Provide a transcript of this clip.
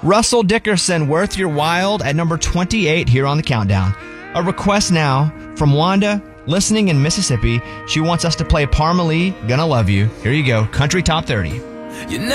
Russell Dickerson, Worth Your Wild at number 28 here on the countdown. A request now from Wanda, listening in Mississippi. She wants us to play Parmalee, Gonna Love You. Here you go, Country Top 30.